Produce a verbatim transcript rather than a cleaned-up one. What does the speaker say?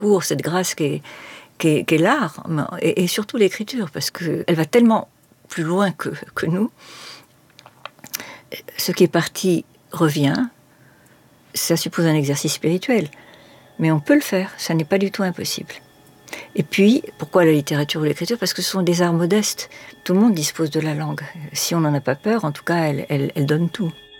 pour cette grâce qu'est qu'est qu'est l'art et et surtout l'écriture parce qu'elle va tellement plus loin que que nous. Ce qui est parti revient, ça suppose un exercice spirituel, mais on peut le faire, ça n'est pas du tout impossible. Et puis, pourquoi la littérature ou l'écriture? Parce que ce sont des arts modestes. Tout le monde dispose de la langue. Si on n'en a pas peur, en tout cas, elle elle elle donne tout.